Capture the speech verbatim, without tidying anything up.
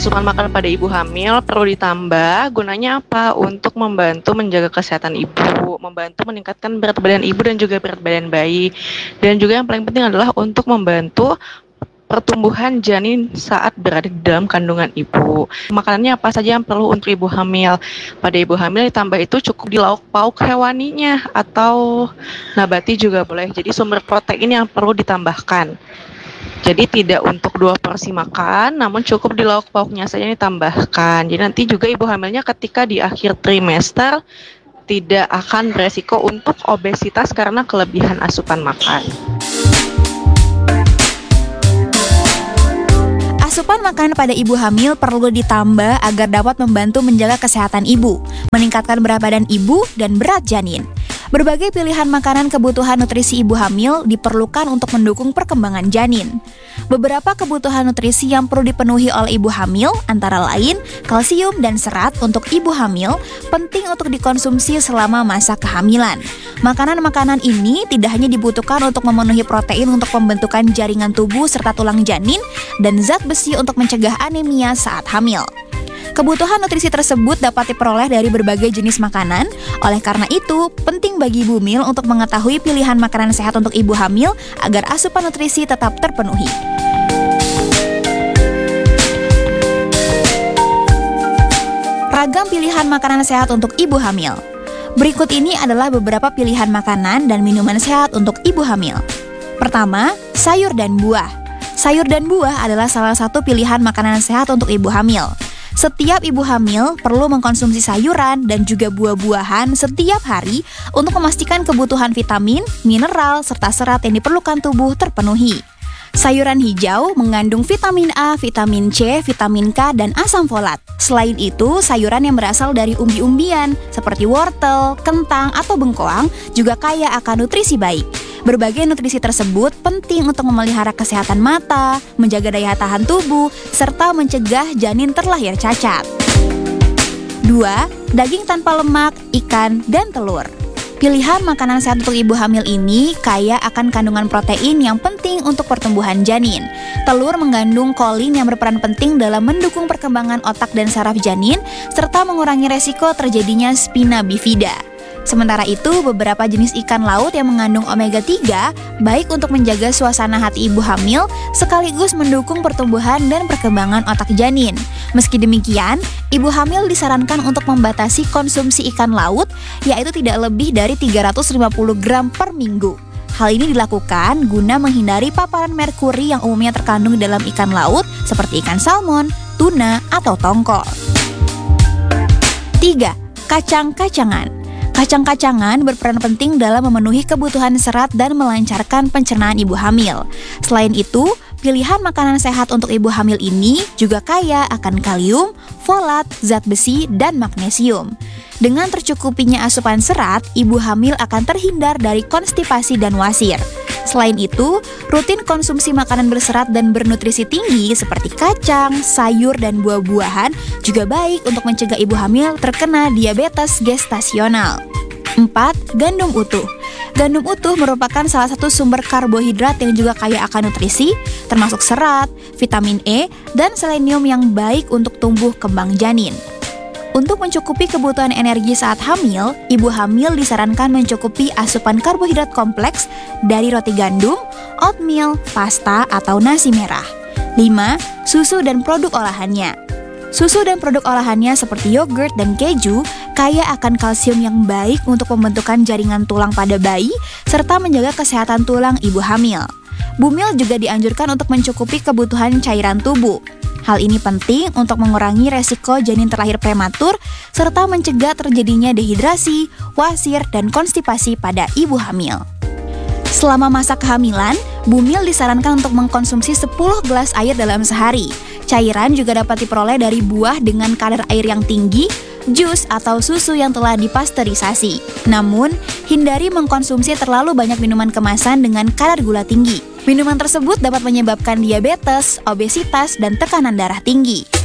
asupan makanan pada ibu hamil perlu ditambah. Gunanya apa? Untuk membantu menjaga kesehatan ibu, membantu meningkatkan berat badan ibu dan juga berat badan bayi. Dan juga yang paling penting adalah untuk membantu pertumbuhan janin saat berada di dalam kandungan ibu. Makanannya apa saja yang perlu untuk ibu hamil? Pada ibu hamil ditambah itu cukup di lauk pauk hewaninya atau nabati juga boleh. Jadi sumber protein yang perlu ditambahkan. Jadi tidak untuk dua porsi makan, namun cukup di lauk pauknya saja ditambahkan. Jadi nanti juga ibu hamilnya ketika di akhir trimester tidak akan beresiko untuk obesitas karena kelebihan asupan makan. Asupan makanan pada ibu hamil perlu ditambah agar dapat membantu menjaga kesehatan ibu, meningkatkan berat badan ibu, dan berat janin. Berbagai pilihan makanan kebutuhan nutrisi ibu hamil diperlukan untuk mendukung perkembangan janin. Beberapa kebutuhan nutrisi yang perlu dipenuhi oleh ibu hamil antara lain kalsium dan serat untuk ibu hamil penting untuk dikonsumsi selama masa kehamilan. Makanan-makanan ini tidak hanya dibutuhkan untuk memenuhi protein untuk pembentukan jaringan tubuh serta tulang janin dan zat besi untuk mencegah anemia saat hamil. Kebutuhan nutrisi tersebut dapat diperoleh dari berbagai jenis makanan. Oleh karena itu, penting bagi ibu hamil untuk mengetahui pilihan makanan sehat untuk ibu hamil agar asupan nutrisi tetap terpenuhi. Ragam pilihan makanan sehat untuk ibu hamil. Berikut ini adalah beberapa pilihan makanan dan minuman sehat untuk ibu hamil. Pertama, sayur dan buah. Sayur dan buah adalah salah satu pilihan makanan sehat untuk ibu hamil. Setiap ibu hamil perlu mengkonsumsi sayuran dan juga buah-buahan setiap hari untuk memastikan kebutuhan vitamin, mineral, serta serat yang diperlukan tubuh terpenuhi. Sayuran hijau mengandung vitamin A, vitamin C, vitamin K, dan asam folat. Selain itu, sayuran yang berasal dari umbi-umbian seperti wortel, kentang, atau bengkoang juga kaya akan nutrisi baik. Berbagai nutrisi tersebut penting untuk memelihara kesehatan mata, menjaga daya tahan tubuh, serta mencegah janin terlahir cacat. Dua. Daging tanpa lemak, ikan, dan telur. Pilihan makanan sehat untuk ibu hamil ini kaya akan kandungan protein yang penting untuk pertumbuhan janin. Telur mengandung kolin yang berperan penting dalam mendukung perkembangan otak dan saraf janin, serta mengurangi resiko terjadinya spina bifida. Sementara itu, beberapa jenis ikan laut yang mengandung omega tiga baik untuk menjaga suasana hati ibu hamil sekaligus mendukung pertumbuhan dan perkembangan otak janin. Meski demikian, ibu hamil disarankan untuk membatasi konsumsi ikan laut, yaitu tidak lebih dari tiga ratus lima puluh gram per minggu. Hal ini dilakukan guna menghindari paparan merkuri yang umumnya terkandung dalam ikan laut seperti ikan salmon, tuna, atau tongkol. Tiga. Kacang-kacangan. Kacang-kacangan berperan penting dalam memenuhi kebutuhan serat dan melancarkan pencernaan ibu hamil. Selain itu, pilihan makanan sehat untuk ibu hamil ini juga kaya akan kalium, folat, zat besi, dan magnesium. Dengan tercukupinya asupan serat, ibu hamil akan terhindar dari konstipasi dan wasir. Selain itu, rutin konsumsi makanan berserat dan bernutrisi tinggi seperti kacang, sayur, dan buah-buahan juga baik untuk mencegah ibu hamil terkena diabetes gestasional. Empat. Gandum utuh. Gandum utuh merupakan salah satu sumber karbohidrat yang juga kaya akan nutrisi, termasuk serat, vitamin E, dan selenium yang baik untuk tumbuh kembang janin. Untuk mencukupi kebutuhan energi saat hamil, ibu hamil disarankan mencukupi asupan karbohidrat kompleks dari roti gandum, oatmeal, pasta, atau nasi merah. Lima. Susu dan produk olahannya. Susu dan produk olahannya seperti yogurt dan keju kaya akan kalsium yang baik untuk pembentukan jaringan tulang pada bayi serta menjaga kesehatan tulang ibu hamil. Bumil juga dianjurkan untuk mencukupi kebutuhan cairan tubuh. Hal ini penting untuk mengurangi resiko janin terlahir prematur serta mencegah terjadinya dehidrasi, wasir, dan konstipasi pada ibu hamil. Selama masa kehamilan, Bumil disarankan untuk mengkonsumsi sepuluh gelas air dalam sehari. Cairan juga dapat diperoleh dari buah dengan kadar air yang tinggi, jus atau susu yang telah dipasteurisasi. Namun, hindari mengkonsumsi terlalu banyak minuman kemasan dengan kadar gula tinggi. Minuman tersebut dapat menyebabkan diabetes, obesitas, dan tekanan darah tinggi.